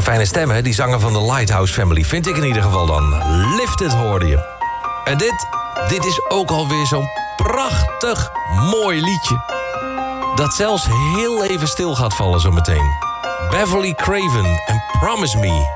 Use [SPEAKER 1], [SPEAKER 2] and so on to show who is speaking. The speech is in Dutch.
[SPEAKER 1] Fijne stem, hè? Die zanger van de Lighthouse Family. Vind ik in ieder geval dan. Lifted hoorde je. En dit is ook alweer zo'n prachtig mooi liedje. Dat zelfs heel even stil gaat vallen zometeen. Beverly Craven en Promise Me.